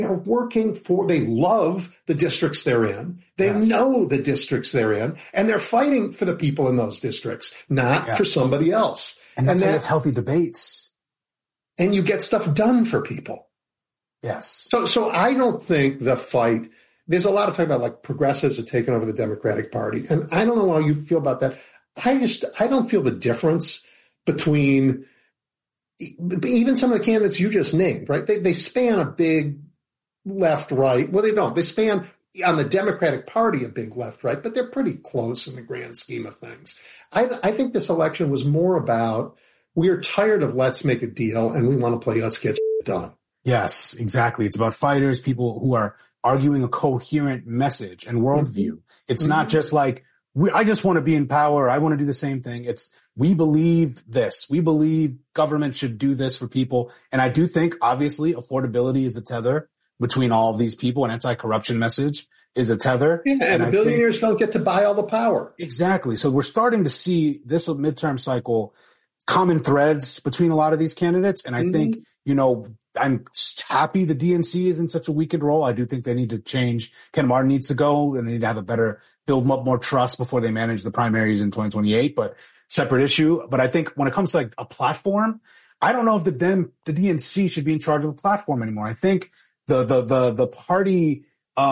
are working for, they love the districts they're in. They know the districts they're in, and they're fighting for the people in those districts, not for somebody else. And that's why you have healthy debates. And you get stuff done for people. Yes. So I don't think the fight, there's a lot of talk about like progressives have taken over the Democratic Party. And I don't know how you feel about that. I don't feel the difference between even some of the candidates you just named, right? They span a big left, right. Well, they don't. They span on the Democratic Party a big left, right, but they're pretty close in the grand scheme of things. I think this election was more about we're tired of let's make a deal and we want to play let's get done. Yes, exactly. It's about fighters, people who are arguing a coherent message and worldview. It's not just like, I just want to be in power. I want to do the same thing. It's, we believe this. We believe government should do this for people. And I do think, obviously, affordability is the tether between all of these people. An anti-corruption message is a tether. Yeah, and the billionaires don't get to buy all the power. Exactly. So we're starting to see this midterm cycle common threads between a lot of these candidates. And I think, I'm happy the DNC is in such a weakened role. I do think they need to change. Ken Martin needs to go, and they need to have build up more trust before they manage the primaries in 2028, but separate issue. But I think when it comes to like a platform, I don't know if the DNC should be in charge of the platform anymore. I think the party,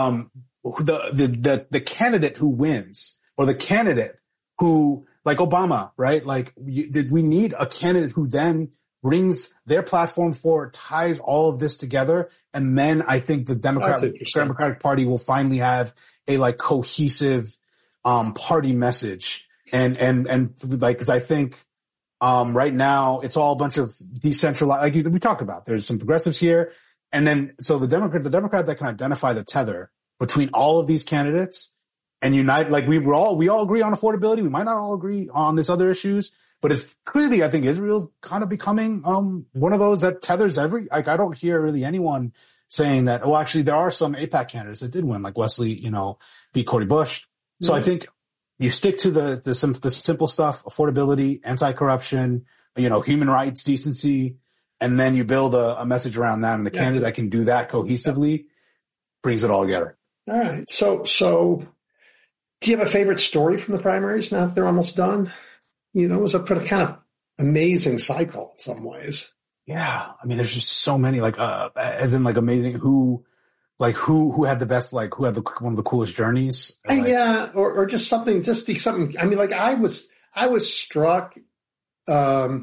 the candidate who wins, or the candidate who, like Obama, right? Like, we need a candidate who then brings their platform forward, ties all of this together. And then I think the Democratic Party will finally have a like cohesive, party message. And like, cause I think, right now it's all a bunch of decentralized, like we talked about, there's some progressives here. And then, so the Democrat that can identify the tether between all of these candidates and unite, like we all agree on affordability. We might not all agree on these other issues, but it's clearly, I think Israel's kind of becoming, one of those that tethers like I don't hear really anyone saying that, oh, actually there are some AIPAC candidates that did win, like Wesley, beat Cody Bush. So I think you stick to the simple stuff, affordability, anti-corruption, human rights, decency, and then you build a message around that, and the candidate that can do that cohesively brings it all together. All right. So do you have a favorite story from the primaries now that they're almost done? It was a pretty kind of amazing cycle in some ways. Yeah. I mean, there's just so many, like, as in like amazing who had the best, like who had one of the coolest journeys. Or just something. I mean, like I was struck, right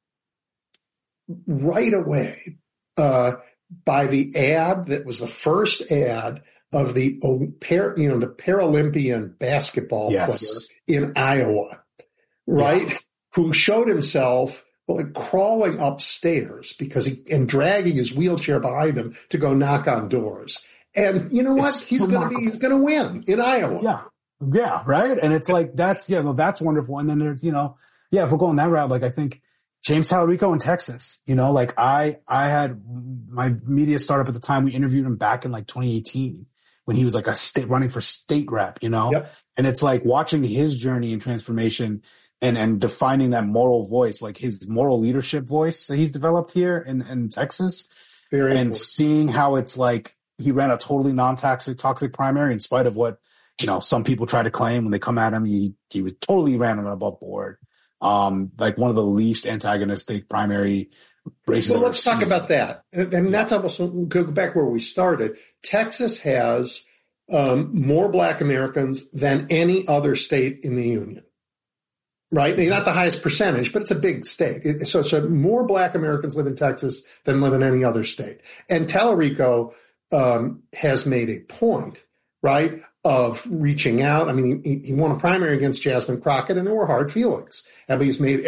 away, by the ad that was the first ad of the Paralympian basketball player in Iowa. Right? Yeah. Who showed himself like crawling upstairs and dragging his wheelchair behind him to go knock on doors. And you know what? He's going to win in Iowa. Yeah. Yeah. Right. And it's like, that's wonderful. And then there's, if we're going that route, like I think James Tallarico in Texas, like I had my media startup at the time. We interviewed him back in like 2018 when he was like running for state rep, Yep. And it's like watching his journey and transformation and defining that moral voice, like his moral leadership voice that he's developed here in Texas. Very and important. Seeing how it's like he ran a totally toxic primary in spite of what, some people try to claim when they come at him. He was totally ran it above board. Like one of the least antagonistic primary races. Well, let's talk about that. And that's almost, go back where we started. Texas has more Black Americans than any other state in the union. Right? Not the highest percentage, but it's a big state. So more Black Americans live in Texas than live in any other state. And Tallarico has made a point, right, of reaching out. I mean, he won a primary against Jasmine Crockett, and there were hard feelings. But he's made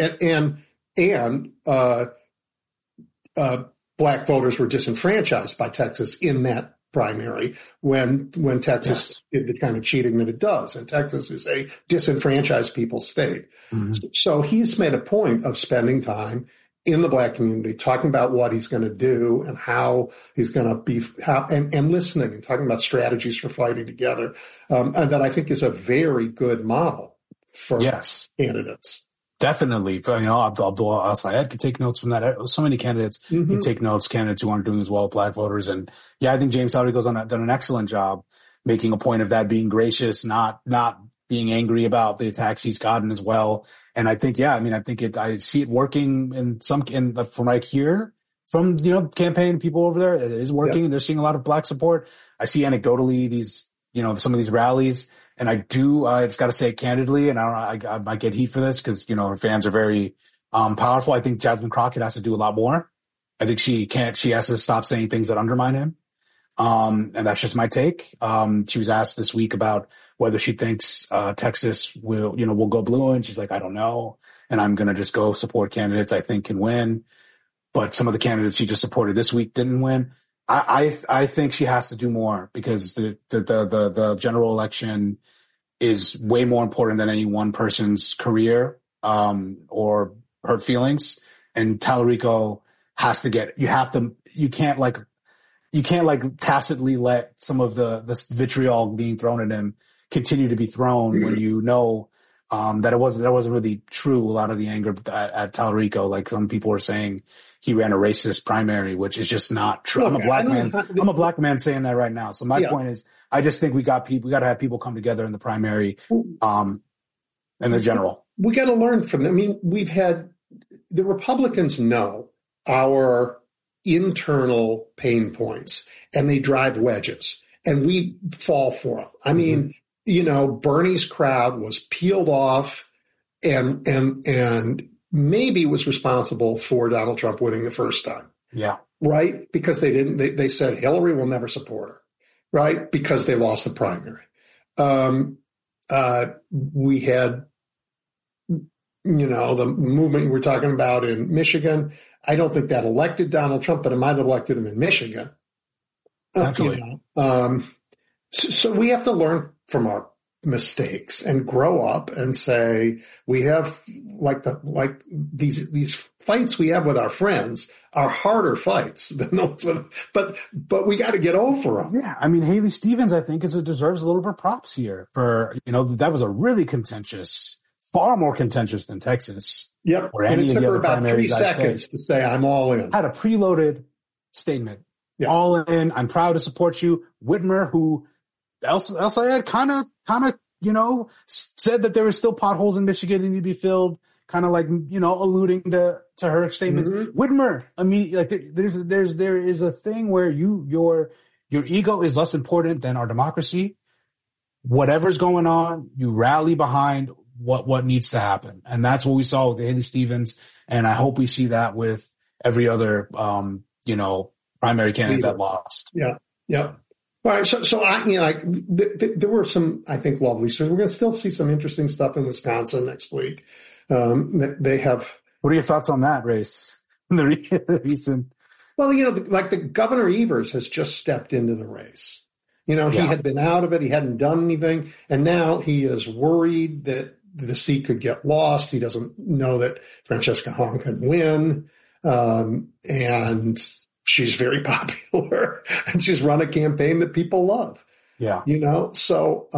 Black voters were disenfranchised by Texas in that primary when Texas did the kind of cheating that it does. And Texas is a disenfranchised people's state. Mm-hmm. So he's made a point of spending time in the Black community, talking about what he's going to do and how he's going to be, and listening and talking about strategies for fighting together. And that I think is a very good model for candidates. Definitely. Abdul Al-Sayed could take notes from that. So many candidates can take notes, candidates who aren't doing as well with black voters. And yeah, I think James Talerico's done an excellent job making a point of that, being gracious, not being angry about the attacks he's gotten as well. And I think, I see it working from right here, from, campaign people over there. It is working. And they're seeing a lot of black support. I see anecdotally these, some of these rallies. And I just got to say it candidly, and I might get heat for this because, her fans are very, powerful. I think Jasmine Crockett has to do a lot more. I think she has to stop saying things that undermine him. And that's just my take. She was asked this week about whether she thinks, Texas will go blue, and she's like, I don't know. And I'm going to just go support candidates I think can win. But some of the candidates she just supported this week didn't win. I think she has to do more because the general election is way more important than any one person's career, or hurt feelings. And Talerico has to you can't tacitly let some of the vitriol being thrown at him continue to be thrown when that it wasn't really true. A lot of the anger at Talerico, like some people were saying, he ran a racist primary, which is just not true. Look, I'm a black man saying that right now. So my point is, I just think we got to have people come together in the primary, and the general. We got to learn from them. I mean, the Republicans know our internal pain points, and they drive wedges, and we fall for them. I mean, Bernie's crowd was peeled off and maybe was responsible for Donald Trump winning the first time. Yeah. Right? Because they said Hillary will never support her. Right? Because they lost the primary. We had, the movement we're talking about in Michigan. I don't think that elected Donald Trump, but it might have elected him in Michigan. Absolutely. So we have to learn from our mistakes and grow up and say we have these fights we have with our friends are harder fights than those but we got to get over them. Yeah, I mean, Haley Stevens, I think, deserves a little bit of props here for that was a really contentious, far more contentious than Texas. Yep, and it took her about 3 seconds to say I'm all in. Had a preloaded statement. Yeah. All in. I'm proud to support you. Whitmer, who El-Sayed kind of, said that there were still potholes in Michigan that need to be filled, kind of alluding to her statements. Mm-hmm. Whitmer, I mean, there is a thing where your ego is less important than our democracy. Whatever's going on, you rally behind what needs to happen. And that's what we saw with Haley Stevens. And I hope we see that with every other, primary candidate that lost. Yeah. Yeah. All right. So there were some, I think, lovely stories. We're going to still see some interesting stuff in Wisconsin next week. They have. What are your thoughts on that race? The recent. Well, the Governor Evers has just stepped into the race. He had been out of it. He hadn't done anything. And now he is worried that the seat could get lost. He doesn't know that Francesca Hahn can win. And she's very popular and she's run a campaign that people love. Yeah. So,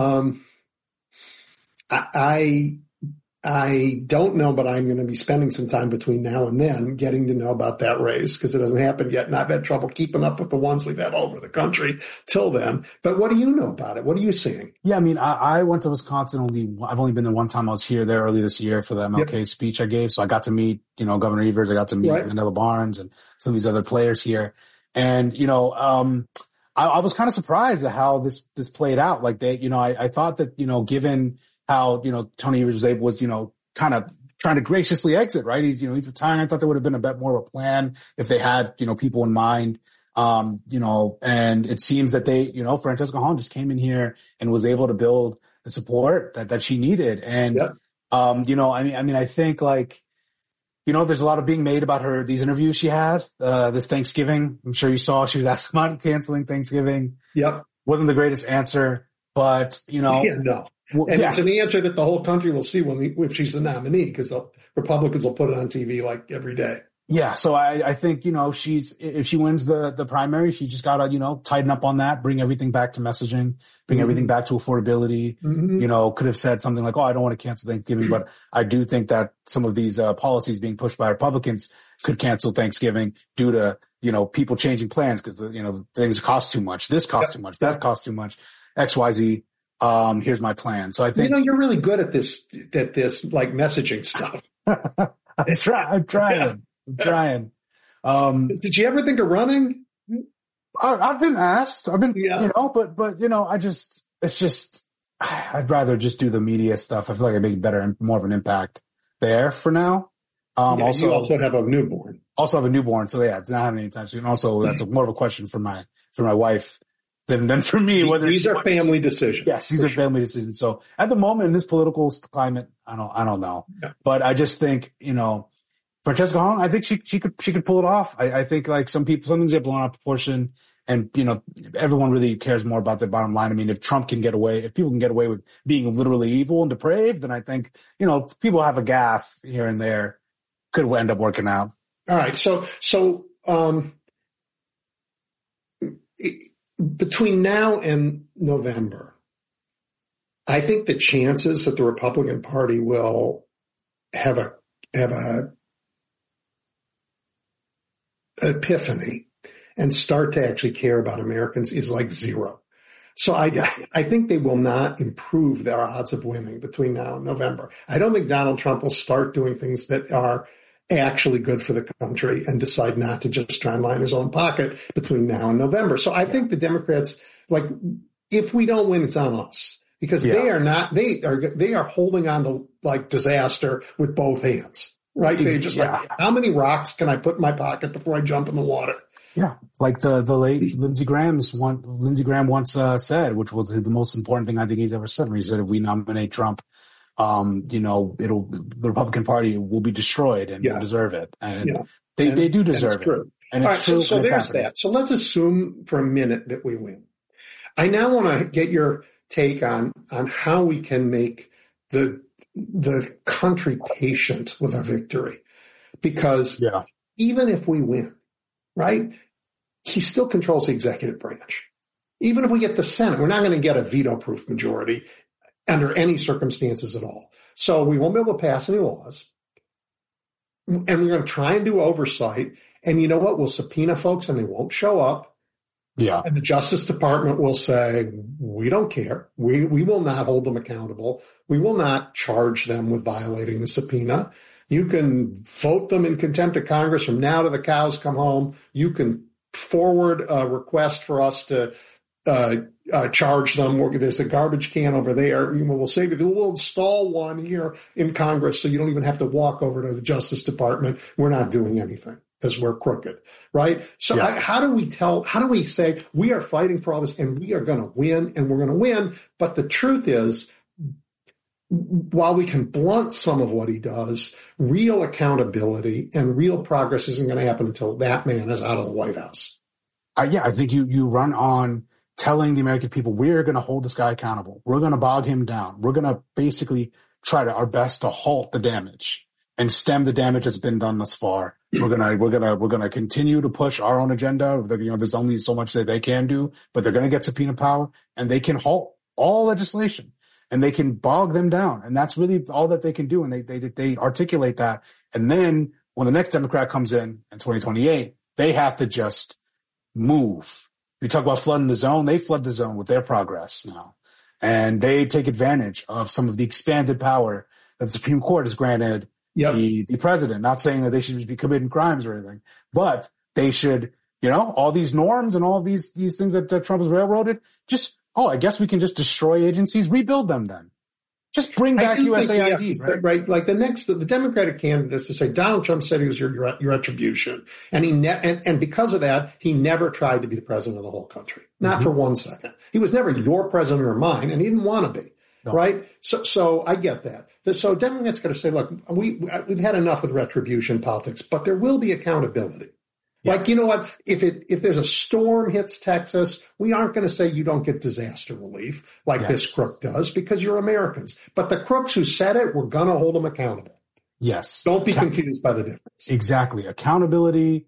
I don't know, but I'm going to be spending some time between now and then getting to know about that race because it hasn't happened yet. And I've had trouble keeping up with the ones we've had all over the country till then. But what do you know about it? What are you seeing? Yeah, I mean, I went to Wisconsin I've only been there one time. I was there early this year for the MLK speech I gave. So I got to meet, Governor Evers. I got to meet Manila Barnes and some of these other players here. And, I was kind of surprised at how this played out. Like I thought that, given how, Tony Evers was kind of trying to graciously exit, right? He's retiring. I thought there would have been a bit more of a plan if they had, people in mind. And it seems that they, Francesca Hahn just came in here and was able to build the support that she needed. And, I think there's a lot of being made about these interviews she had, this Thanksgiving. I'm sure you saw she was asked about canceling Thanksgiving. Yep. Wasn't the greatest answer, but, no. And it's an answer that the whole country will see if she's the nominee, because the Republicans will put it on TV like every day. Yeah. So I think, if she wins the primary, she just got to, tighten up on that, bring everything back to messaging, bring everything back to affordability. Could have said something like, oh, I don't want to cancel Thanksgiving, but I do think that some of these policies being pushed by Republicans could cancel Thanksgiving due to, people changing plans because, the things cost too much. This costs too much. That costs too much. XYZ. Here's my plan. So I think, you're really good at this like messaging stuff. I'm trying. Did you ever think of running? I've been asked. But I'd rather just do the media stuff. I feel like I make more of an impact there for now. You also have a newborn. So yeah, it's not happening anytime soon. Also, that's more of a question for my wife than for me. These are family decisions. Yes, these are family decisions. So at the moment in this political climate, I don't know. Yeah. But I just think, Francesca Hong, I think she could pull it off. I think like some things get blown out of proportion, and everyone really cares more about their bottom line. I mean, if people can get away with being literally evil and depraved, then I think people have a gaffe here and there could end up working out. All right, so between now and November, I think the chances that the Republican Party will have a epiphany and start to actually care about Americans is like zero. So I think they will not improve their odds of winning between now and November. I don't think Donald Trump will start doing things that are actually good for the country and decide not to just try and line his own pocket between now and November. So I think the Democrats, if we don't win, it's on us because they are holding on to like disaster with both hands. Right? They just how many rocks can I put in my pocket before I jump in the water? Yeah. Like the late Lindsey Graham once said, which was the most important thing I think he's ever said, where he said, if we nominate Trump, the Republican Party will be destroyed and will deserve it. And they do deserve it. And it's true. So there's that. So let's assume for a minute that we win. I now want to get your take on how we can make the country patient with our victory, because even if we win, right, he still controls the executive branch. Even if we get the Senate, we're not going to get a veto-proof majority under any circumstances at all. So we won't be able to pass any laws, and we're going to try and do oversight. And you know what? We'll subpoena folks, and they won't show up. Yeah. And the Justice Department will say, we don't care. We will not hold them accountable. We will not charge them with violating the subpoena. You can vote them in contempt of Congress from now to the cows come home. You can forward a request for us to charge them. There's a garbage can over there. We'll save you. We'll install one here in Congress so you don't even have to walk over to the Justice Department. We're not doing anything because we're crooked, right? So how do we say we are fighting for all this and we are going to win and we're going to win? But the truth is, while we can blunt some of what he does, real accountability and real progress isn't going to happen until that man is out of the White House. I think you run on telling the American people, we're going to hold this guy accountable. We're going to bog him down. We're going to basically try our best to halt the damage and stem the damage that's been done thus far. We're gonna continue to push our own agenda. There's only so much that they can do, but they're gonna get subpoena power and they can halt all legislation and they can bog them down. And that's really all that they can do. And they articulate that. And then when the next Democrat comes in 2028, they have to just move. We talk about flooding the zone. They flood the zone with their progress now. And they take advantage of some of the expanded power that the Supreme Court has granted the president. Not saying that they should be committing crimes or anything, but they should, all these norms and all these things that Trump has railroaded, I guess we can just destroy agencies, rebuild them then. Just bring back USAID, right? Like the Democratic candidates to say Donald Trump said he was your retribution, and and because of that, he never tried to be the president of the whole country, not for 1 second. He was never your president or mine, and he didn't want to be. No. Right. So I get that. So Democrats got to say, look, we've had enough with retribution politics, but there will be accountability. Yes. Like, you know what? If there's a storm hits Texas, we aren't going to say you don't get disaster relief like this crook does because you're Americans. But the crooks who said it, we're going to hold them accountable. Yes. Don't be confused by the difference. Exactly. Accountability,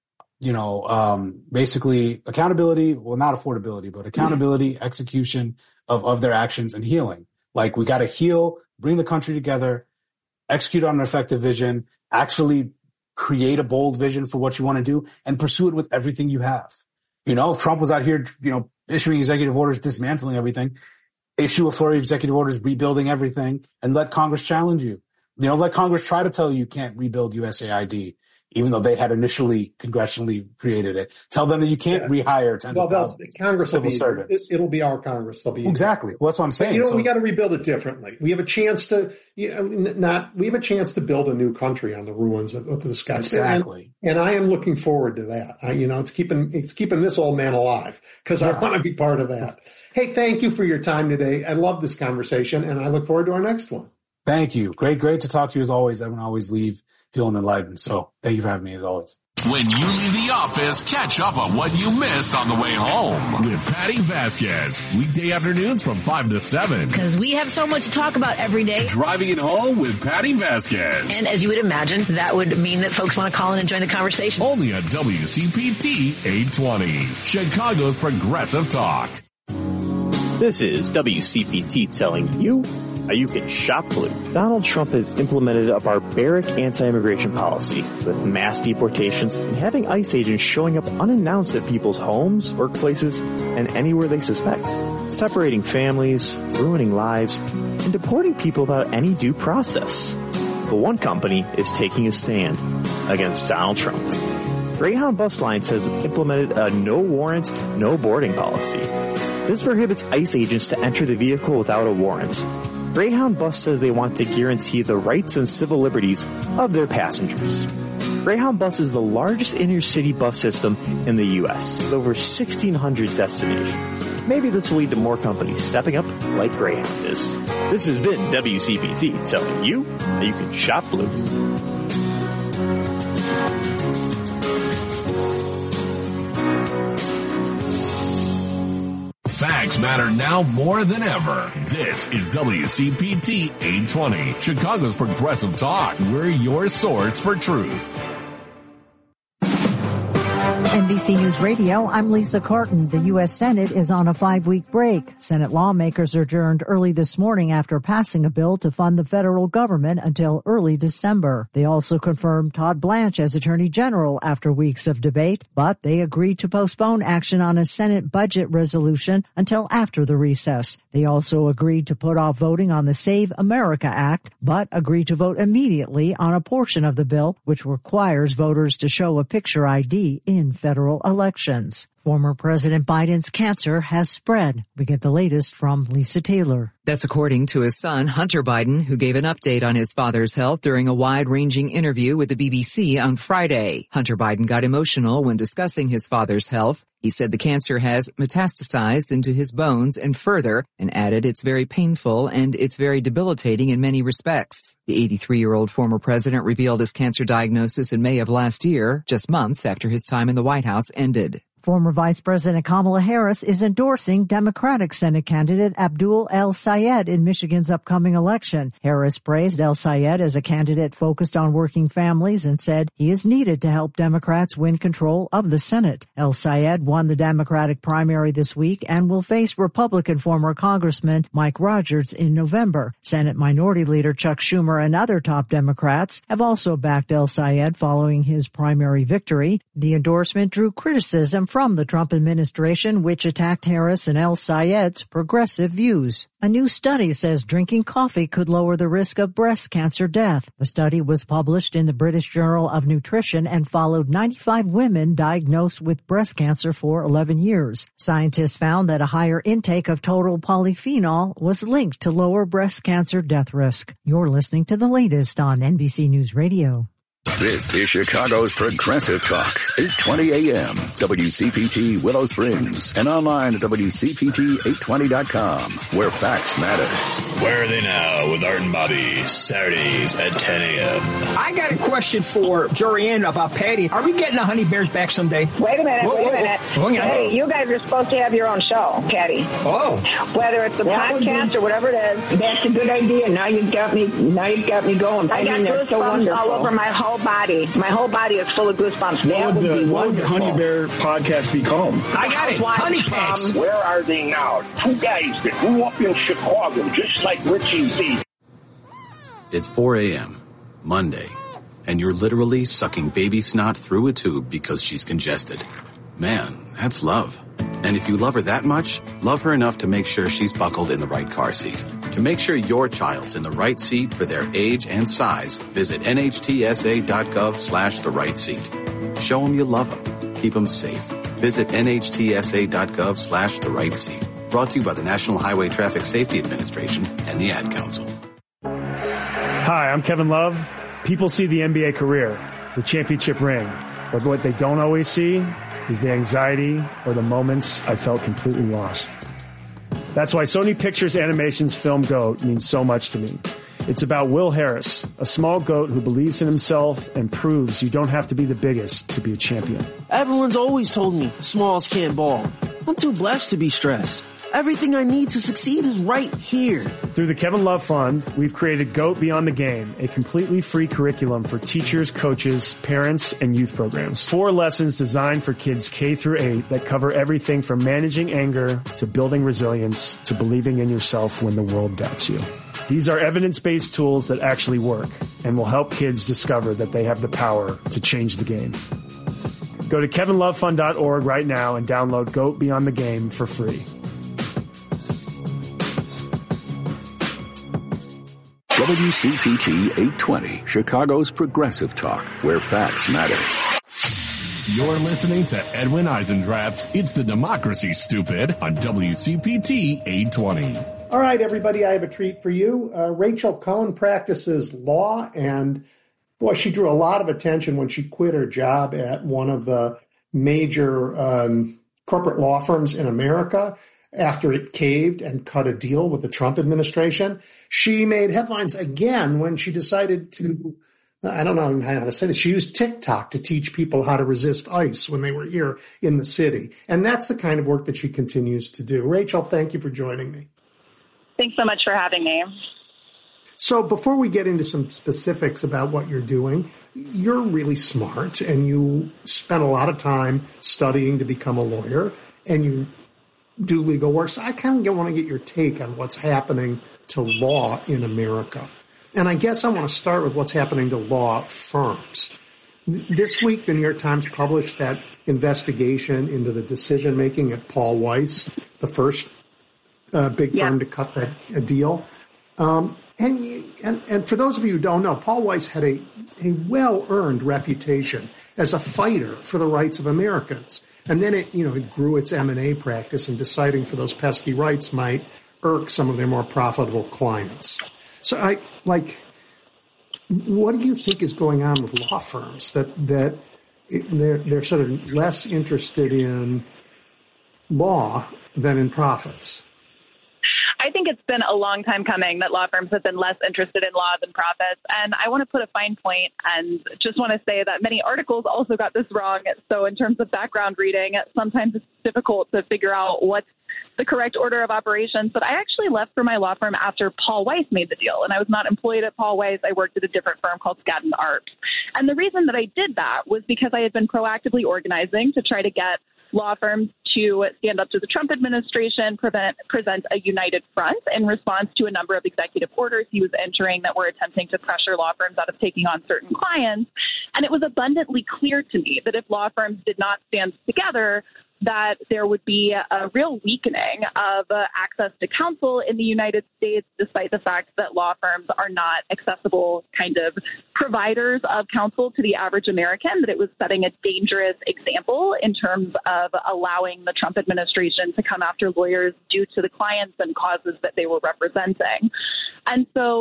basically accountability, well, not affordability, but accountability, execution of their actions, and healing. Like, we got to heal, bring the country together, execute on an effective vision, actually create a bold vision for what you want to do, and pursue it with everything you have. If Trump was out here, issuing executive orders, dismantling everything, issue a flurry of executive orders, rebuilding everything, and let Congress challenge you. Let Congress try to tell you can't rebuild USAID, even though they had initially congressionally created it. Tell them that you can't rehire tens of thousands Congress civil servants. It'll be our Congress. They'll be exactly. Well, that's what I'm saying. We got to rebuild it differently. We have a chance to we have a chance to build a new country on the ruins of the sky. Exactly. And I am looking forward to that. It's keeping this old man alive, because I want to be part of that. Hey, thank you for your time today. I love this conversation, and I look forward to our next one. Thank you. Great to talk to you as always. I always leave feeling enlightened. So thank you for having me as always. When you leave the office, catch up on what you missed on the way home with Patty Vasquez. Weekday afternoons from 5 to 7. Because we have so much to talk about every day. Driving it home with Patty Vasquez. And as you would imagine, that would mean that folks want to call in and join the conversation. Only on WCPT 820, Chicago's Progressive Talk. This is WCPT telling you how you can shop blue. Donald Trump has implemented a barbaric anti-immigration policy with mass deportations and having ICE agents showing up unannounced at people's homes, workplaces, and anywhere they suspect, separating families, ruining lives, and deporting people without any due process. But one company is taking a stand against Donald Trump. Greyhound Bus Lines has implemented a no warrant, no boarding policy. This prohibits ICE agents to enter the vehicle without a warrant. Greyhound Bus says they want to guarantee the rights and civil liberties of their passengers. Greyhound Bus is the largest inner-city bus system in the U.S., with over 1,600 destinations. Maybe this will lead to more companies stepping up like Greyhound is. This has been WCPT telling you that you can shop blue. Facts matter now more than ever. This is WCPT 820, Chicago's Progressive Talk. We're your source for truth. NBC News Radio, I'm Lisa Carton. The U.S. Senate is on a 5-week break. Senate lawmakers adjourned early this morning after passing a bill to fund the federal government until early December. They also confirmed Todd Blanche as Attorney General after weeks of debate, but they agreed to postpone action on a Senate budget resolution until after the recess. They also agreed to put off voting on the Save America Act, but agreed to vote immediately on a portion of the bill, which requires voters to show a picture ID in federal elections. Former President Biden's cancer has spread. We get the latest from Lisa Taylor. That's according to his son, Hunter Biden, who gave an update on his father's health during a wide-ranging interview with the BBC on Friday. Hunter Biden got emotional when discussing his father's health. He said the cancer has metastasized into his bones and further, and added it's very painful and it's very debilitating in many respects. The 83-year-old former president revealed his cancer diagnosis in May of last year, just months after his time in the White House ended. Former Vice President Kamala Harris is endorsing Democratic Senate candidate Abdul El-Sayed in Michigan's upcoming election. Harris praised El-Sayed as a candidate focused on working families and said he is needed to help Democrats win control of the Senate. El-Sayed won the Democratic primary this week and will face Republican former Congressman Mike Rogers in November. Senate Minority Leader Chuck Schumer and other top Democrats have also backed El-Sayed following his primary victory. The endorsement drew criticism from the Trump administration, which attacked Harris and El-Sayed's progressive views. A new study says drinking coffee could lower the risk of breast cancer death. The study was published in the British Journal of Nutrition and followed 95 women diagnosed with breast cancer for 11 years. Scientists found that a higher intake of total polyphenol was linked to lower breast cancer death risk. You're listening to the latest on NBC News Radio. This is Chicago's Progressive Talk, 820 AM, WCPT Willow Springs, and online at WCPT820.com, where facts matter. Where are they now with Art and Bobby, Saturdays at 10 a.m. I got a question for Jorianne about Patty. Are we getting the Honey Bears back someday? Wait a minute. Hey, you guys are supposed to have your own show, Patty. Oh. Whether it's a podcast or whatever it is. That's a good idea. Now you've got me going. I got goosebumps all over my whole body. My whole body is full of goosebumps. What would the Honey Bear podcast be called? I got it. Honey Pants. Where are they now? Two guys that grew up in Chicago, just like Richie Z. It's 4 a.m., Monday, and you're literally sucking baby snot through a tube because she's congested. Man, that's love. And if you love her that much, love her enough to make sure she's buckled in the right car seat. To make sure your child's in the right seat for their age and size, visit nhtsa.gov/the right seat. Show them you love them. Keep them safe. Visit nhtsa.gov/the right seat. Brought to you by the National Highway Traffic Safety Administration and the Ad Council. Hi, I'm Kevin Love. People see the NBA career, the championship ring, but what they don't always see is the anxiety or the moments I felt completely lost. That's why Sony Pictures Animation's film GOAT means so much to me. It's about Will Harris, a small goat who believes in himself and proves you don't have to be the biggest to be a champion. Everyone's always told me smalls can't ball. I'm too blessed to be stressed. Everything I need to succeed is right here. Through the Kevin Love Fund, we've created GOAT Beyond the Game, a completely free curriculum for teachers, coaches, parents, and youth programs. 4 lessons designed for kids K through 8 that cover everything from managing anger to building resilience to believing in yourself when the world doubts you. These are evidence-based tools that actually work and will help kids discover that they have the power to change the game. Go to kevinlovefund.org right now and download GOAT Beyond the Game for free. WCPT 820, Chicago's Progressive Talk, where facts matter. You're listening to Edwin Eisendrath's It's the Democracy, Stupid on WCPT 820. All right, everybody, I have a treat for you. Rachel Cohen practices law, and boy, she drew a lot of attention when she quit her job at one of the major corporate law firms in America after it caved and cut a deal with the Trump administration. She made headlines again when she decided to, I don't know how to say this, she used TikTok to teach people how to resist ICE when they were here in the city. And that's the kind of work that she continues to do. Rachel, thank you for joining me. Thanks so much for having me. So before we get into some specifics about what you're doing, you're really smart and you spent a lot of time studying to become a lawyer and you do legal work. So I kind of want to get your take on what's happening to law in America. And I guess I want to start with what's happening to law firms. This week, the New York Times published that investigation into the decision-making at Paul Weiss, the first big firm to cut that deal. And for those of you who don't know, Paul Weiss had a well-earned reputation as a fighter for the rights of Americans. And then it grew its M&A practice, and deciding for those pesky rights might irk some of their more profitable clients. So what do you think is going on with law firms that they're sort of less interested in law than in profits? I think it's been a long time coming that law firms have been less interested in law than profits. And I want to put a fine point and just want to say that many articles also got this wrong. So in terms of background reading, sometimes it's difficult to figure out what's the correct order of operations. But I actually left for my law firm after Paul Weiss made the deal. And I was not employed at Paul Weiss. I worked at a different firm called Skadden Arps. And the reason that I did that was because I had been proactively organizing to try to get law firms to stand up to the Trump administration, present a united front in response to a number of executive orders he was entering that were attempting to pressure law firms out of taking on certain clients. And it was abundantly clear to me that if law firms did not stand together, that there would be a real weakening of access to counsel in the United States, despite the fact that law firms are not accessible kind of providers of counsel to the average American, that it was setting a dangerous example in terms of allowing the Trump administration to come after lawyers due to the clients and causes that they were representing. And so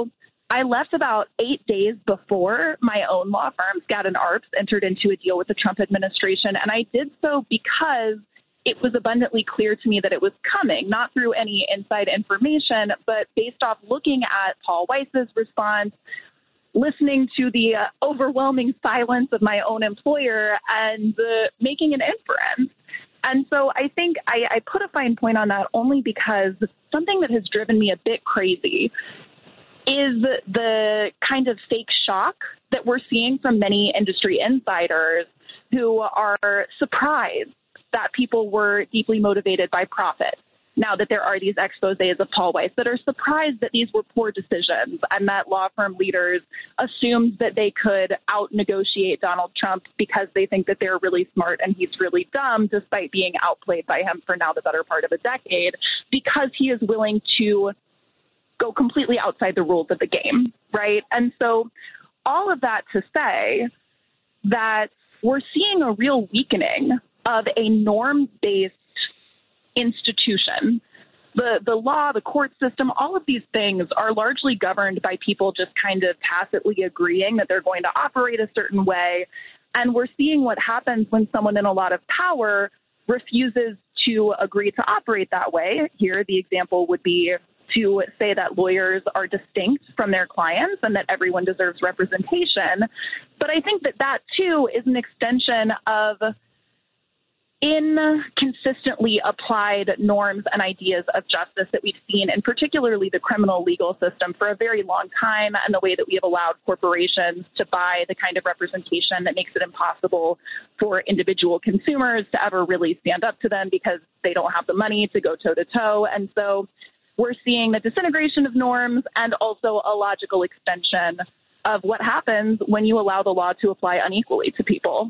I left about 8 days before my own law firm, Skadden Arps, entered into a deal with the Trump administration. And I did so because it was abundantly clear to me that it was coming, not through any inside information, but based off looking at Paul Weiss's response, listening to the overwhelming silence of my own employer, and making an inference. And so I think I put a fine point on that only because something that has driven me a bit crazy is the kind of fake shock that we're seeing from many industry insiders who are surprised that people were deeply motivated by profit. Now that there are these exposés of Paul Weiss that are surprised that these were poor decisions and that law firm leaders assumed that they could out-negotiate Donald Trump because they think that they're really smart and he's really dumb, despite being outplayed by him for now the better part of a decade, because he is willing to go completely outside the rules of the game, right? And so all of that to say that we're seeing a real weakening of a norm-based institution. The law, the court system, all of these things are largely governed by people just kind of tacitly agreeing that they're going to operate a certain way. And we're seeing what happens when someone in a lot of power refuses to agree to operate that way. Here, the example would be to say that lawyers are distinct from their clients and that everyone deserves representation. But I think that that, too, is an extension of inconsistently applied norms and ideas of justice that we've seen, and particularly the criminal legal system, for a very long time, and the way that we have allowed corporations to buy the kind of representation that makes it impossible for individual consumers to ever really stand up to them because they don't have the money to go toe-to-toe. And so we're seeing the disintegration of norms and also a logical extension of what happens when you allow the law to apply unequally to people.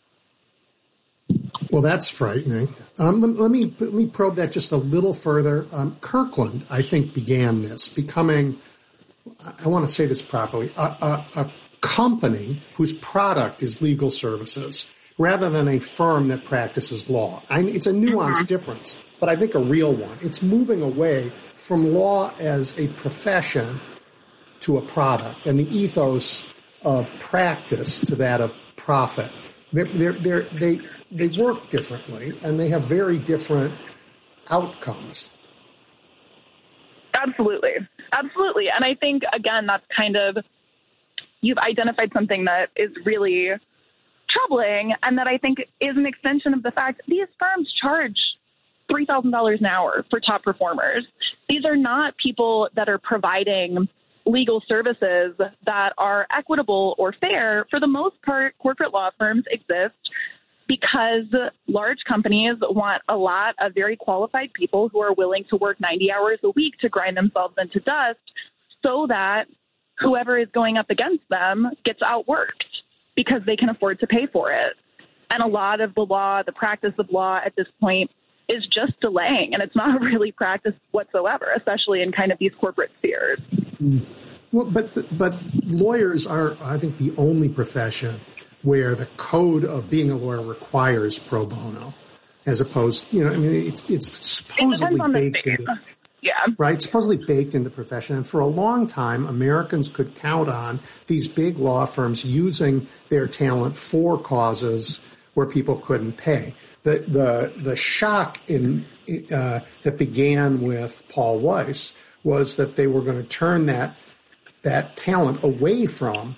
Well, that's frightening. Let me probe that just a little further. Kirkland, I think, began this, becoming, I want to say this properly, a company whose product is legal services rather than a firm that practices law. It's a nuanced difference, but I think a real one. It's moving away from law as a profession to a product, and the ethos of practice to that of profit. They work differently, and they have very different outcomes. Absolutely. Absolutely. And I think, again, that's kind of, you've identified something that is really troubling, and that I think is an extension of the fact these firms charge $3,000 an hour for top performers. These are not people that are providing legal services that are equitable or fair. For the most part, corporate law firms exist because large companies want a lot of very qualified people who are willing to work 90 hours a week to grind themselves into dust so that whoever is going up against them gets outworked because they can afford to pay for it. And a lot of the law, the practice of law at this point, is just delaying, and it's not really practice whatsoever, especially in kind of these corporate spheres. Well, but lawyers are, I think, the only profession where the code of being a lawyer requires pro bono, as opposed, it's supposedly baked into, right? Supposedly baked into the profession. And for a long time, Americans could count on these big law firms using their talent for causes where people couldn't pay. The shock that began with Paul Weiss was that they were going to turn that talent away from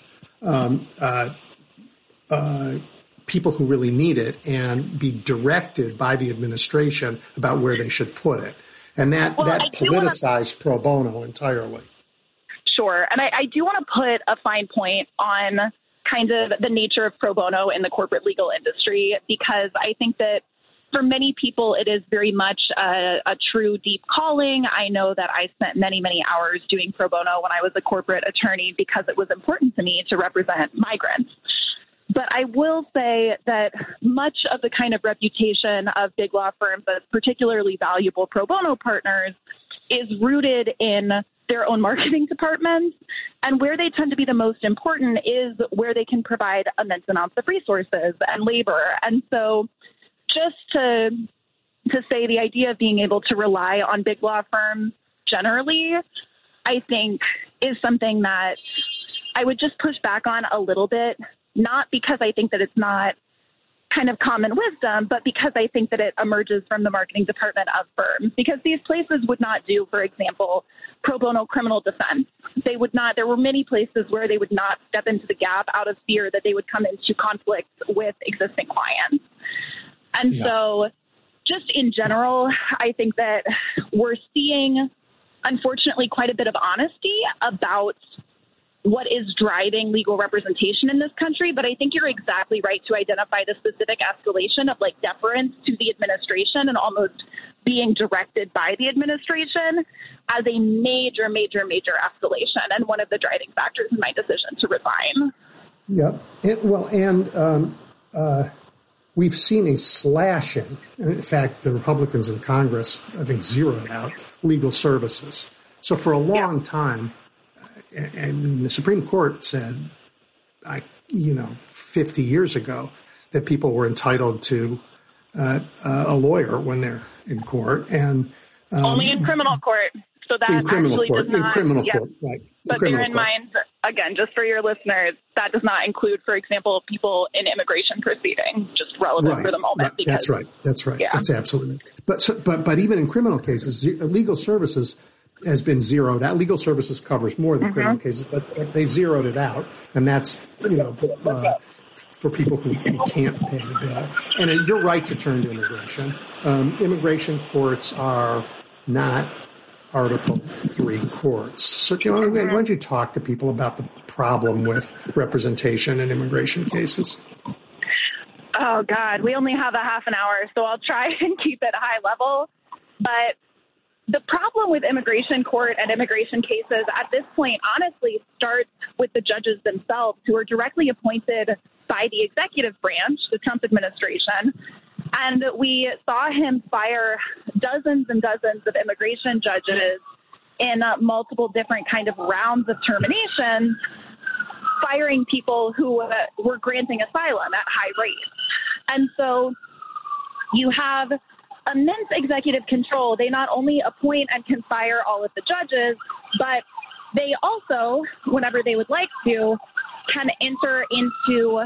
people who really need it and be directed by the administration about where they should put it. And that politicized pro bono entirely. Sure. And I do want to put a fine point on kind of the nature of pro bono in the corporate legal industry, because I think that for many people, it is very much a true deep calling. I know that I spent many, many hours doing pro bono when I was a corporate attorney because it was important to me to represent migrants. But I will say that much of the kind of reputation of big law firms as particularly valuable pro bono partners is rooted in their own marketing departments. And where they tend to be the most important is where they can provide immense amounts of resources and labor. And so just to say the idea of being able to rely on big law firms generally, I think is something that I would just push back on a little bit, not because I think that it's not kind of common wisdom, but because I think that it emerges from the marketing department of firms. Because these places would not do, for example, pro bono criminal defense. They would not. There were many places where they would not step into the gap out of fear that they would come into conflict with existing clients. And so just in general, I think that we're seeing, unfortunately, quite a bit of honesty about what is driving legal representation in this country. But I think you're exactly right to identify the specific escalation of like deference to the administration and almost being directed by the administration as a major, major, major escalation and one of the driving factors in my decision to resign. Yeah. We've seen a slashing. In fact, the Republicans in Congress, I think, zeroed out legal services. So for a long time, I mean, the Supreme Court said, 50 years ago that people were entitled to a lawyer when they're in court, and only in criminal court. So that actually does not. In criminal court, right? But bear in mind, again, just for your listeners, that does not include, for example, people in immigration proceedings. Just relevant for the moment. Because, That's right. Yeah. That's absolutely. But even in criminal cases, legal services has been zeroed out. Legal services covers more than criminal cases, but they zeroed it out, and that's for people who can't pay the bill. And you're right to turn to immigration. Immigration courts are not Article III courts. So, why don't you talk to people about the problem with representation in immigration cases? Oh, God, we only have a half an hour, so I'll try and keep it high level. But the problem with immigration court and immigration cases at this point, honestly, starts with the judges themselves, who are directly appointed by the executive branch, the Trump administration. And we saw him fire dozens and dozens of immigration judges in multiple different kind of rounds of termination, firing people who were granting asylum at high rates. And so you have immense executive control. They not only appoint and can fire all of the judges, but they also, whenever they would like to, can enter into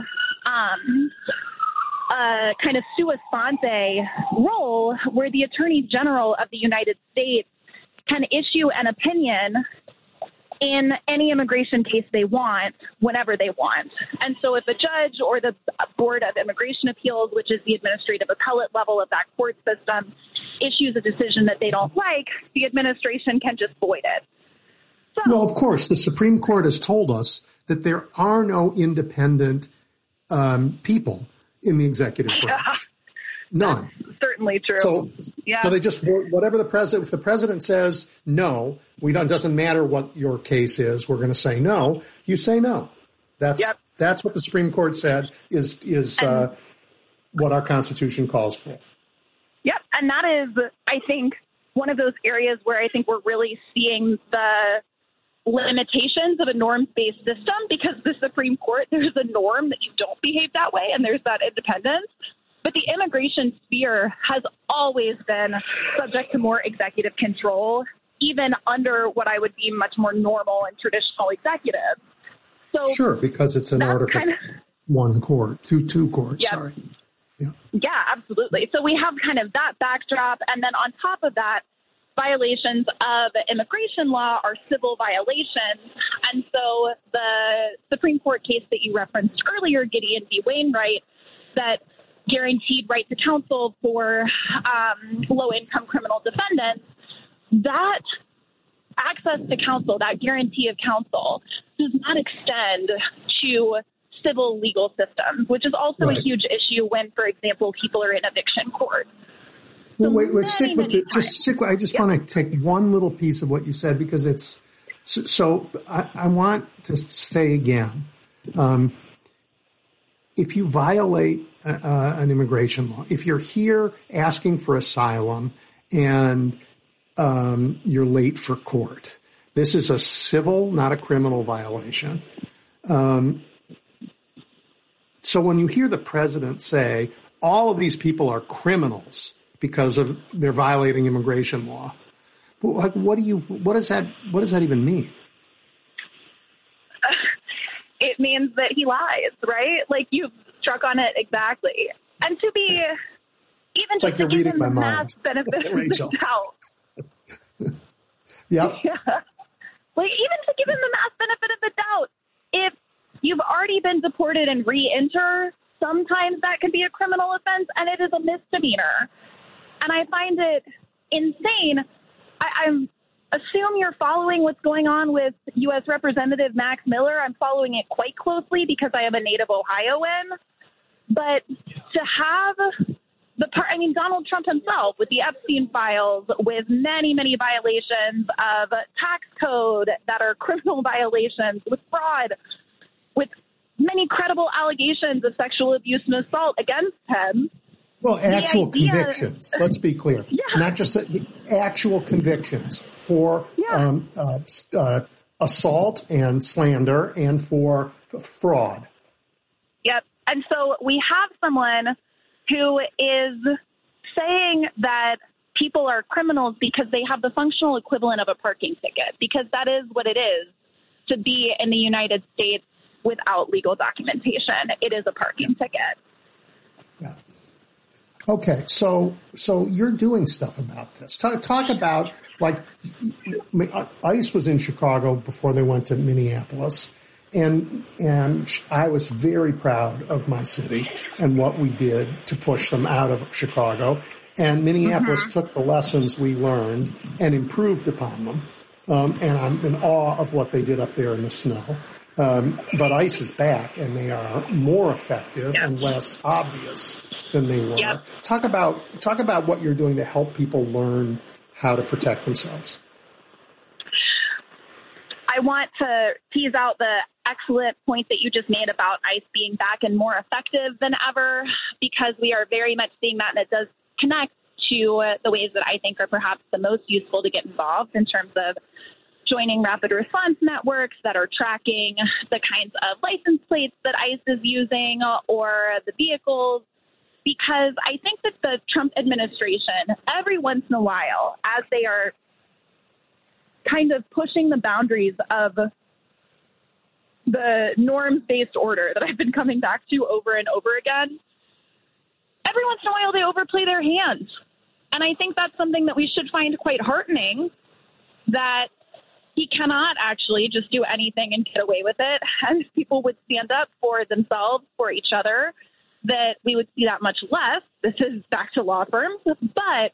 a kind of sua sponte role where the Attorney General of the United States can issue an opinion in any immigration case they want, whenever they want. And so if a judge or the Board of Immigration Appeals, which is the administrative appellate level of that court system, issues a decision that they don't like, the administration can just void it. So, well, of course, the Supreme Court has told us that there are no independent people in the executive branch. None. That's certainly true. So they just, whatever the president, if the president says no, doesn't matter what your case is, we're going to say no, you say no. That's what the Supreme Court said is what our Constitution calls for. Yep. And that is, I think, one of those areas where I think we're really seeing the limitations of a norms-based system, because the Supreme Court, there's a norm that you don't behave that way, and there's that independence. But the immigration sphere has always been subject to more executive control, even under what I would deem much more normal and traditional executives. So sure, because it's an Article I court, two courts, sorry. Yeah, absolutely. So we have kind of that backdrop, and then on top of that, violations of immigration law are civil violations. And so the Supreme Court case that you referenced earlier, Gideon v. Wainwright, that guaranteed right to counsel for low-income criminal defendants, that access to counsel, that guarantee of counsel, does not extend to civil legal systems, which is also a huge issue when, for example, people are in eviction court. Well, wait, stick with it. I just want to take one little piece of what you said, because it's so I want to say again, if you violate an immigration law, if you're here asking for asylum and you're late for court, this is a civil, not a criminal violation. So when you hear the president say all of these people are criminals because of they're violating immigration law, what does that even mean? means that he lies, right? Like, you've struck on it exactly. And to be, even it's just like to you're give reading him my the mind. mass benefit of the doubt. Yep. Yeah. Like, even to give him the mass benefit of the doubt, if you've already been deported and re-enter, sometimes that can be a criminal offense, and it is a misdemeanor. And I find it insane. I assume you're following what's going on with U.S. Representative Max Miller. I'm following it quite closely because I am a native Ohioan. But to have Donald Trump himself with the Epstein files, with many, many violations of tax code that are criminal violations, with fraud, with many credible allegations of sexual abuse and assault against him. Well, actual convictions, let's be clear. Yeah. Not just actual convictions for assault and slander and for fraud. Yep. And so we have someone who is saying that people are criminals because they have the functional equivalent of a parking ticket, because that is what it is to be in the United States without legal documentation. It is a parking ticket. Yeah. Okay, so you're doing stuff about this. Talk about, like, ICE was in Chicago before they went to Minneapolis, and I was very proud of my city and what we did to push them out of Chicago. And Minneapolis took the lessons we learned and improved upon them. And I'm in awe of what they did up there in the snow. But ICE is back, and they are more effective and less obvious than they were. Yep. Talk about what you're doing to help people learn how to protect themselves. I want to tease out the excellent point that you just made about ICE being back and more effective than ever, because we are very much seeing that, and it does connect to the ways that I think are perhaps the most useful to get involved in terms of joining rapid response networks that are tracking the kinds of license plates that ICE is using or the vehicles. Because I think that the Trump administration, every once in a while, as they are kind of pushing the boundaries of the norms-based order that I've been coming back to over and over again, every once in a while they overplay their hands. And I think that's something that we should find quite heartening, that he cannot actually just do anything and get away with it. And if people would stand up for themselves, for each other, that we would see that much less. This is back to law firms. But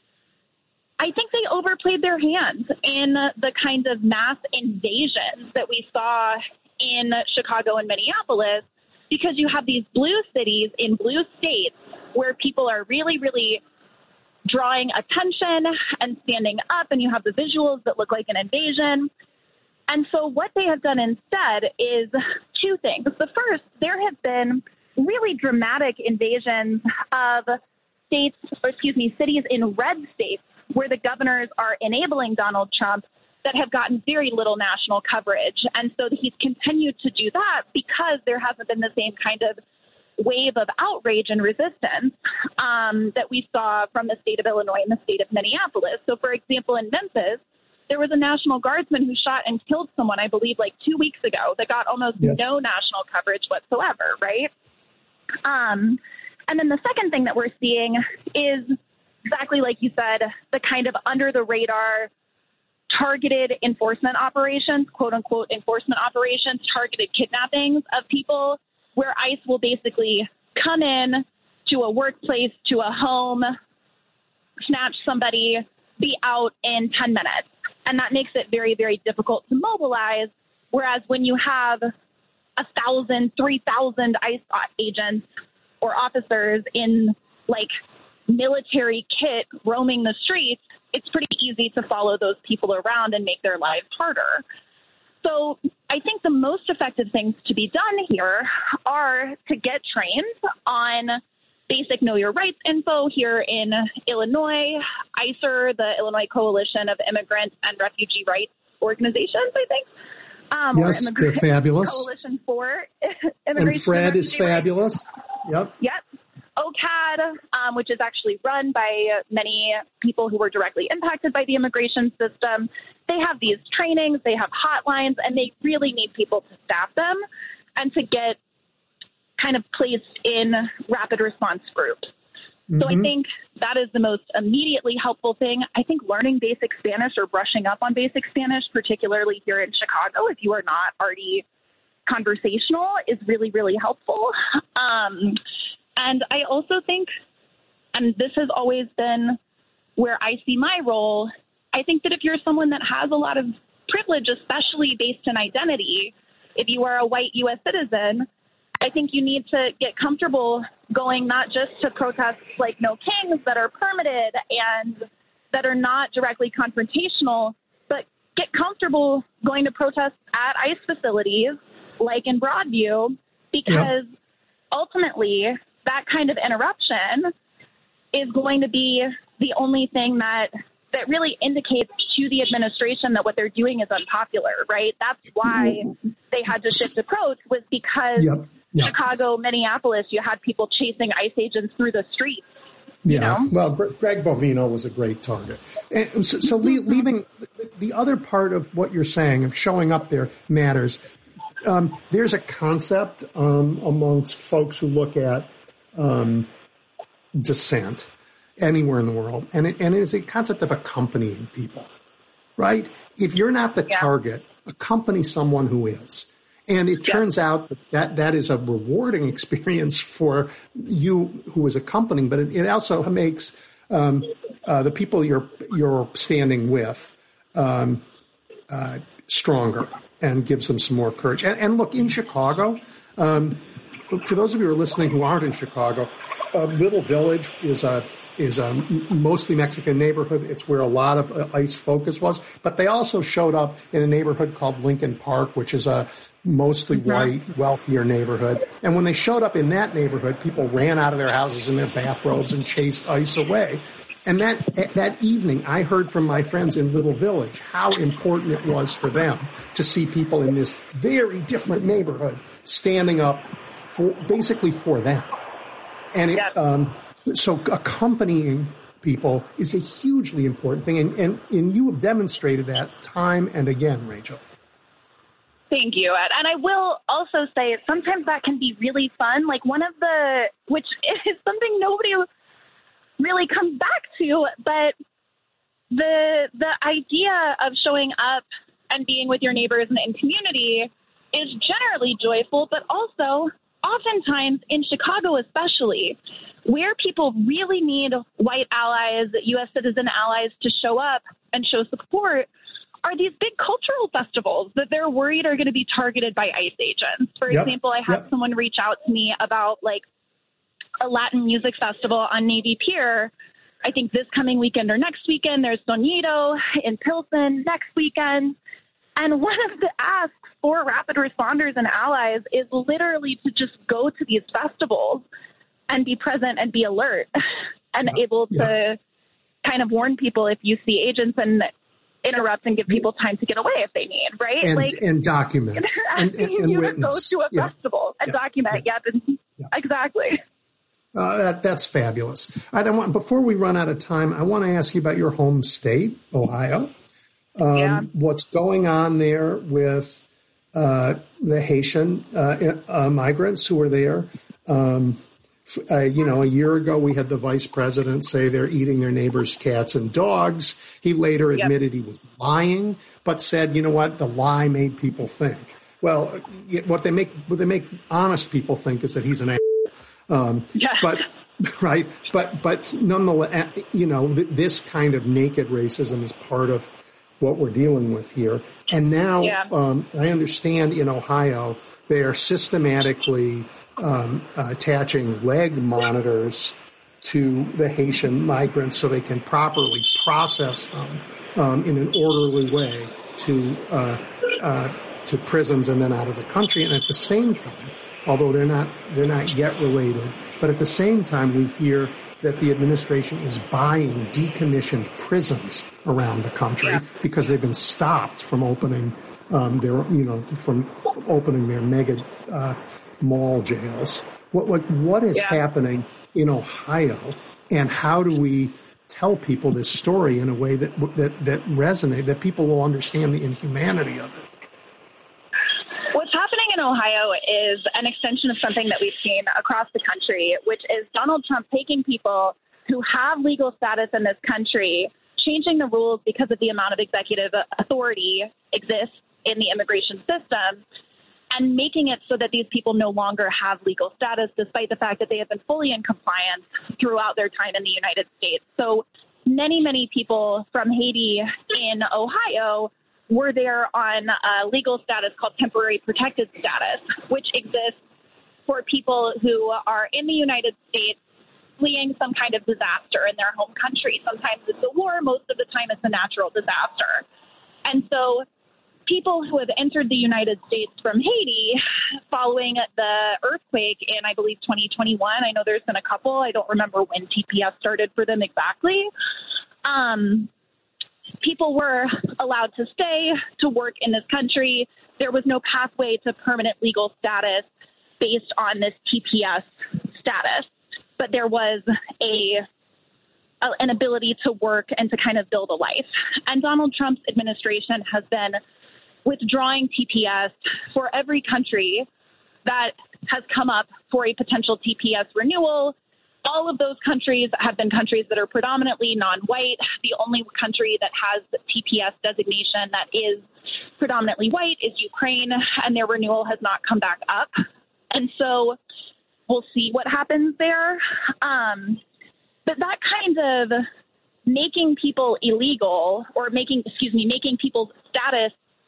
I think they overplayed their hands in the kind of mass invasions that we saw in Chicago and Minneapolis, because you have these blue cities in blue states where people are really, really drawing attention and standing up, and you have the visuals that look like an invasion. And so what they have done instead is two things. The first, there have been really dramatic invasions of cities in red states where the governors are enabling Donald Trump that have gotten very little national coverage. And so he's continued to do that because there hasn't been the same kind of wave of outrage and resistance that we saw from the state of Illinois and the state of Minneapolis. So, for example, in Memphis, there was a National Guardsman who shot and killed someone, I believe, like 2 weeks ago, that got almost no national coverage whatsoever, right? And then the second thing that we're seeing is exactly like you said, the kind of under-the-radar targeted enforcement operations, quote-unquote enforcement operations, targeted kidnappings of people, where ICE will basically come in to a workplace, to a home, snatch somebody, be out in 10 minutes. And that makes it very, very difficult to mobilize. Whereas when you have 1,000, 3,000 ICE agents or officers in like military kit roaming the streets, it's pretty easy to follow those people around and make their lives harder. So I think the most effective things to be done here are to get trained on basic Know Your Rights info here in Illinois. ICER, the Illinois Coalition of Immigrant and Refugee Rights Organizations, I think. Yes, they're fabulous. Coalition for and Fred is fabulous. Yep. OCAD, which is actually run by many people who were directly impacted by the immigration system. They have these trainings, they have hotlines, and they really need people to staff them. and to get kind of placed in rapid response groups. So I think that is the most immediately helpful thing. I think learning basic Spanish or brushing up on basic Spanish, particularly here in Chicago, if you are not already conversational, is really, really helpful. And I also think, and this has always been where I see my role, I think that if you're someone that has a lot of privilege, especially based in identity, if you are a white U.S. citizen, I think you need to get comfortable going not just to protests like No Kings that are permitted and that are not directly confrontational, but get comfortable going to protests at ICE facilities like in Broadview, because ultimately that kind of interruption is going to be the only thing that really indicates to the administration that what they're doing is unpopular, right? That's why they had to shift approach, was because Chicago, Minneapolis, you had people chasing ICE agents through the streets. You know? Well, Greg Bovino was a great target. And so leaving the other part of what you're saying of showing up there matters. There's a concept amongst folks who look at dissent anywhere in the world, and it is a concept of accompanying people, right? If you're not the target, accompany someone who is. And it turns out that is a rewarding experience for you who is accompanying, but it also makes the people you're standing with stronger and gives them some more courage. And look, in Chicago, for those of you who are listening who aren't in Chicago, Little Village is a mostly Mexican neighborhood. It's where a lot of ICE focus was. But they also showed up in a neighborhood called Lincoln Park, which is a mostly white, wealthier neighborhood. And when they showed up in that neighborhood, people ran out of their houses in their bathrobes and chased ICE away. And that evening, I heard from my friends in Little Village how important it was for them to see people in this very different neighborhood standing up basically for them. And so accompanying people is a hugely important thing. And you have demonstrated that time and again, Rachel. Thank you. And I will also say sometimes that can be really fun. Like which is something nobody really comes back to, but the idea of showing up and being with your neighbors and in community is generally joyful, but also oftentimes in Chicago especially, where people really need white allies, U.S. citizen allies to show up and show support are these big cultural festivals that they're worried are going to be targeted by ICE agents. For example, I had someone reach out to me about like a Latin music festival on Navy Pier. I think this coming weekend or next weekend. There's Sonido in Pilsen next weekend. And one of the asks for rapid responders and allies is literally to just go to these festivals and be present and be alert and able to kind of warn people if you see agents and interrupt and give people time to get away if they need, right? And document. And you witness. To go to a festival and document. Exactly. That's fabulous. Before we run out of time, I want to ask you about your home state, Ohio. What's going on there with the Haitian migrants who are there? A year ago, we had the vice president say they're eating their neighbors' cats and dogs. He later admitted he was lying, but said, you know what, the lie made people think. Well, what they make honest people think is that he's an but nonetheless, this kind of naked racism is part of what we're dealing with here. And now, I understand in Ohio, they are systematically attaching leg monitors to the Haitian migrants so they can properly process them in an orderly way to prisons and then out of the country. And at the same time, although they're not yet related, but at the same time we hear that the administration is buying decommissioned prisons around the country because they've been stopped from opening their mega mall jails. What is happening in Ohio, and how do we tell people this story in a way that resonate, that people will understand the inhumanity of it? What's happening in Ohio is an extension of something that we've seen across the country, which is Donald Trump taking people who have legal status in this country, changing the rules because of the amount of executive authority exists in the immigration system, and making it so that these people no longer have legal status, despite the fact that they have been fully in compliance throughout their time in the United States. So many people from Haiti in Ohio were there on a legal status called temporary protected status, which exists for people who are in the United States fleeing some kind of disaster in their home country. Sometimes it's a war. Most of the time it's a natural disaster. And so people who have entered the United States from Haiti following the earthquake in, I believe, 2021, I know there's been a couple. I don't remember when TPS started for them exactly. People were allowed to stay, to work in this country. There was no pathway to permanent legal status based on this TPS status, but there was an ability to work and to kind of build a life. And Donald Trump's administration has been withdrawing TPS for every country that has come up for a potential TPS renewal. All of those countries have been countries that are predominantly non-white. The only country that has the TPS designation that is predominantly white is Ukraine, and their renewal has not come back up. And so we'll see what happens there. But that kind of making people illegal, or making people's status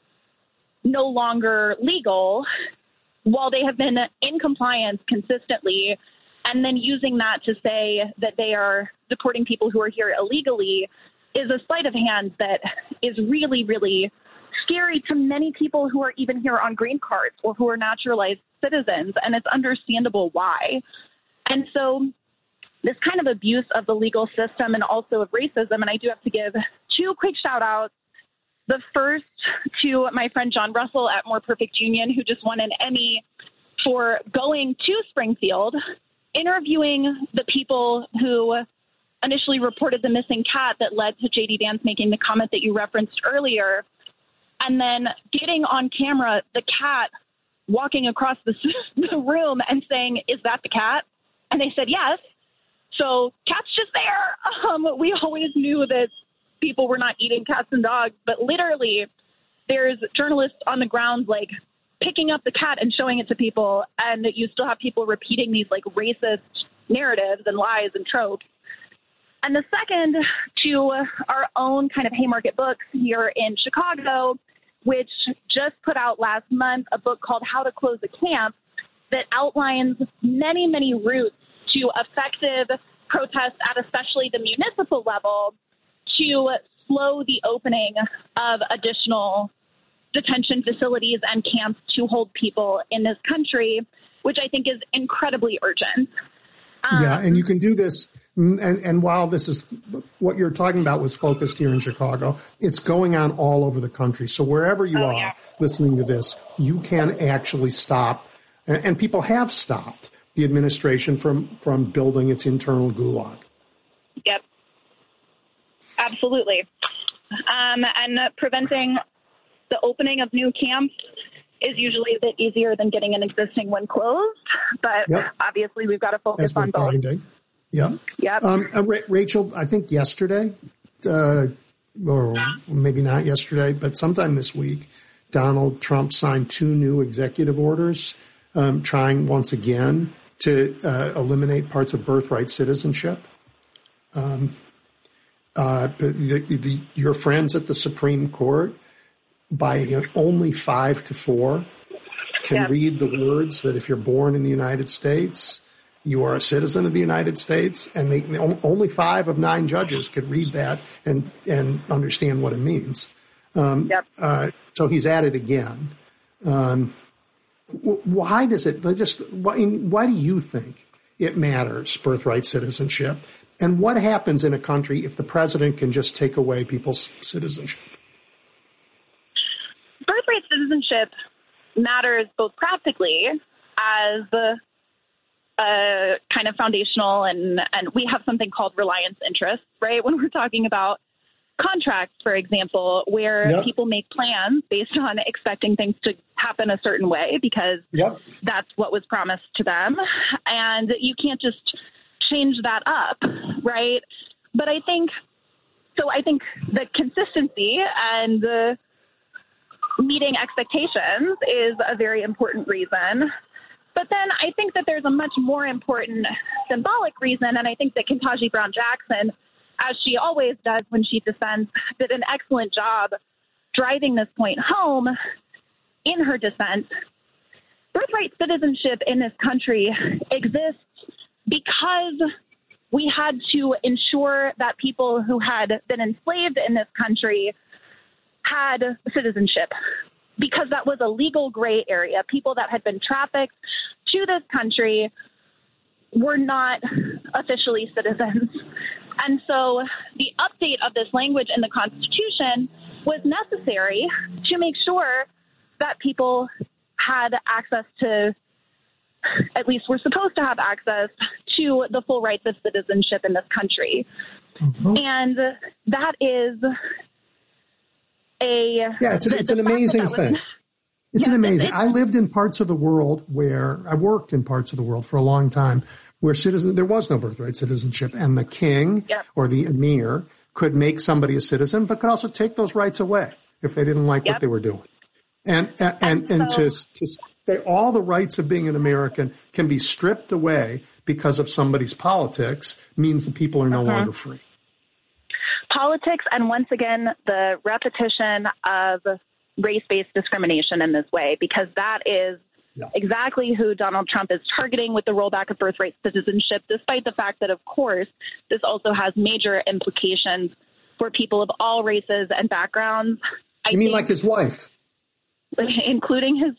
no longer legal while they have been in compliance consistently, and then using that to say that they are deporting people who are here illegally, is a sleight of hand that is really, really scary to many people who are even here on green cards or who are naturalized citizens, and it's understandable why. And so this kind of abuse of the legal system and also of racism, and I do have to give two quick shout-outs. The first to my friend John Russell at More Perfect Union, who just won an Emmy for going to Springfield, interviewing the people who initially reported the missing cat that led to J.D. Vance making the comment that you referenced earlier, and then getting on camera the cat walking across the room and saying, "Is that the cat?" And they said, "Yes." So cat's just there. We always knew that people were not eating cats and dogs, but literally there's journalists on the ground, like, picking up the cat and showing it to people, and you still have people repeating these, like, racist narratives and lies and tropes. And the second to our own kind of Haymarket Books here in Chicago, which just put out last month a book called How to Close a Camp that outlines many, many routes to effective protest at especially the municipal level to slow the opening of additional detention facilities and camps to hold people in this country, which I think is incredibly urgent. Yeah, and you can do this. And while this is what you're talking about was focused here in Chicago, it's going on all over the country. So wherever you are listening to this, you can actually stop, and people have stopped the administration from building its internal gulag. Yep. Absolutely. And preventing the opening of new camps is usually a bit easier than getting an existing one closed. But obviously we've got to focus on both. Finding. Yeah. Yep. Rachel, I think yesterday, or maybe not yesterday, but sometime this week, Donald Trump signed 2 new executive orders trying once again to eliminate parts of birthright citizenship. Your friends at the Supreme Court, by only 5-4, can read the words that if you're born in the United States, you are a citizen of the United States, and only 5 of 9 judges could read that and understand what it means. So he's at it again. Why does it why do you think it matters, birthright citizenship? And what happens in a country if the president can just take away people's citizenship? Birthright citizenship matters both practically as a kind of foundational, and we have something called reliance interest, right? When we're talking about contracts, for example, where people make plans based on expecting things to happen a certain way because that's what was promised to them. And you can't just change that up, right? But I think the consistency and the meeting expectations is a very important reason. But then I think that there's a much more important symbolic reason, and I think that Ketanji Brown Jackson, as she always does when she dissents, did an excellent job driving this point home in her dissent. Birthright citizenship in this country exists because we had to ensure that people who had been enslaved in this country had citizenship, because that was a legal gray area. People that had been trafficked to this country were not officially citizens. And so the update of this language in the Constitution was necessary to make sure that people had access to, at least were supposed to have access to, the full rights of citizenship in this country. And that is it's an amazing thing. It's an amazing. I lived in parts of the world where I worked in parts of the world for a long time where there was no birthright citizenship, and the king or the emir could make somebody a citizen, but could also take those rights away if they didn't like what they were doing. And to say all the rights of being an American can be stripped away because of somebody's politics means the people are no longer free. Politics, and once again, the repetition of race-based discrimination in this way, because that is exactly who Donald Trump is targeting with the rollback of birthright citizenship, despite the fact that, of course, this also has major implications for people of all races and backgrounds. You mean like his wife? Including his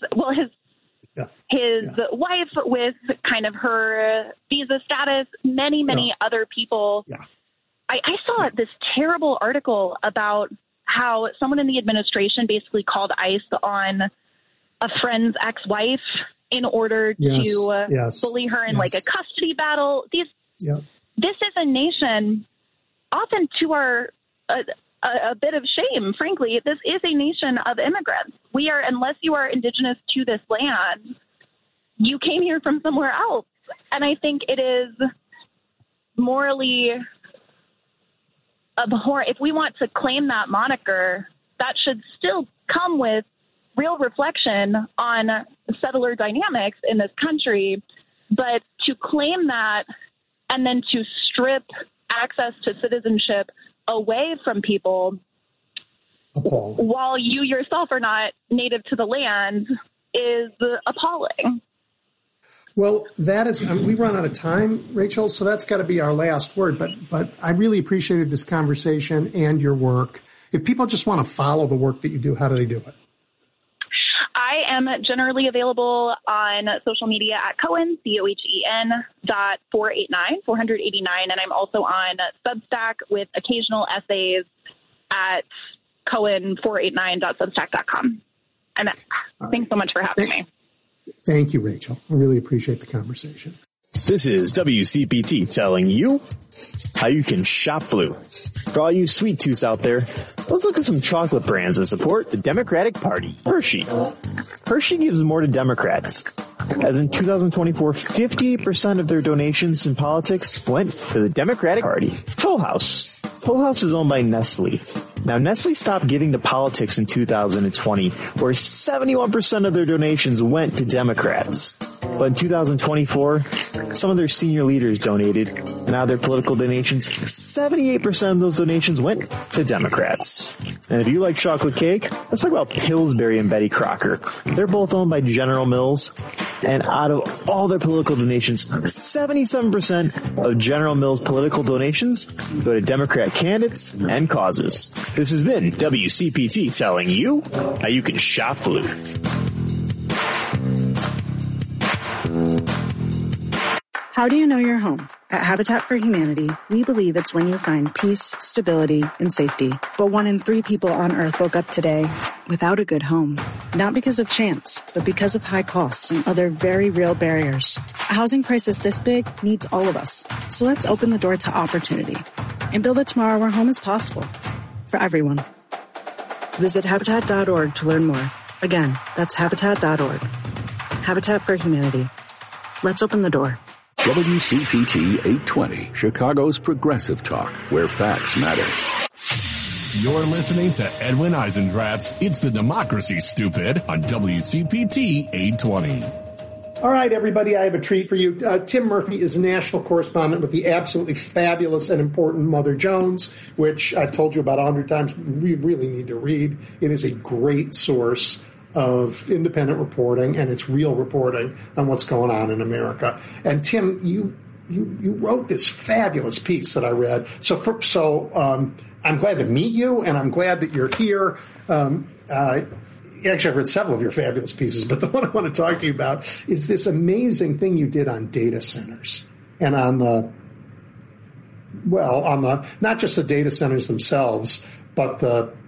wife with kind of her visa status, many other people. I saw this terrible article about how someone in the administration basically called ICE on a friend's ex-wife in order to bully her in like a custody battle. This is a nation, often to our a bit of shame, frankly. This is a nation of immigrants. We are, unless you are indigenous to this land, you came here from somewhere else. And I think it is morally abhorrent. If we want to claim that moniker, that should still come with real reflection on settler dynamics in this country. But to claim that and then to strip access to citizenship away from people while you yourself are not native to the land is appalling. Well, that is, we've run out of time, Rachel, so that's got to be our last word. But I really appreciated this conversation and your work. If people just want to follow the work that you do, how do they do it? I am generally available on social media at Cohen, COHEN.489, and I'm also on Substack with occasional essays at Cohen489.substack.com. And thanks so much for having me. Thank you, Rachel. I really appreciate the conversation. This is WCPT telling you how you can shop blue. For all you sweet tooths out there, let's look at some chocolate brands that support the Democratic Party. Hershey. Hershey gives more to Democrats. As in 2024, 58% of their donations in politics went to the Democratic Party. Toll House. Toll House is owned by Nestle. Now, Nestle stopped giving to politics in 2020, where 71% of their donations went to Democrats. But in 2024, some of their senior leaders donated, and out of their political donations, 78% of those donations went to Democrats. And if you like chocolate cake, let's talk about Pillsbury and Betty Crocker. They're both owned by General Mills, and out of all their political donations, 77% of General Mills' political donations go to Democrat candidates and causes. This has been WCPT telling you how you can shop blue. How do you know you're home? At Habitat for Humanity, we believe it's when you find peace, stability, and safety. But 1 in 3 people on Earth woke up today without a good home. Not because of chance, but because of high costs and other very real barriers. A housing crisis this big needs all of us. So let's open the door to opportunity and build a tomorrow where home is possible. for everyone. Visit Habitat.org to learn more. Again, that's Habitat.org. Habitat for Humanity. Let's open the door. WCPT 820, Chicago's progressive talk, where facts matter. You're listening to Edwin Eisendrath's It's the Democracy, Stupid, on WCPT 820. All right, everybody, I have a treat for you. Tim Murphy is national correspondent with the absolutely fabulous and important Mother Jones, which I've told you about 100 times. We really need to read. It is a great source of independent reporting, and it's real reporting on what's going on in America. And Tim, you wrote this fabulous piece that I read. I'm glad to meet you, and I'm glad that you're here. Actually, I've read several of your fabulous pieces, but the one I want to talk to you about is this amazing thing you did on data centers and on the not just the data centers themselves, but the